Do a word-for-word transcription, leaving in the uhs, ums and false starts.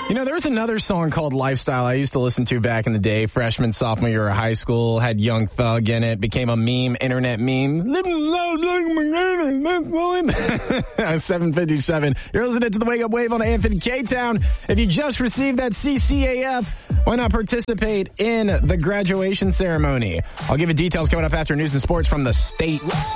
You know, there's another song called Lifestyle I used to listen to back in the day, freshman, sophomore year of high school, had Young Thug in it, became a meme, internet meme. seven fifty-seven. You're listening to the Wake Up Wave on A F in K-Town. If you just received that C C A F, why not participate in the graduation ceremony? I'll give you details coming up after news and sports from the States.